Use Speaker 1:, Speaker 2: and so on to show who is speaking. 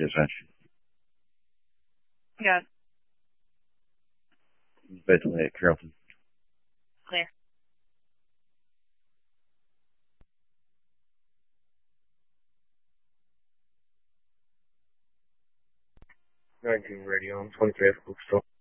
Speaker 1: dispatch.
Speaker 2: Got it.
Speaker 1: Bentley at Carrollton.
Speaker 2: Clear.
Speaker 3: 19 radio, I'm 23 at Bookstore.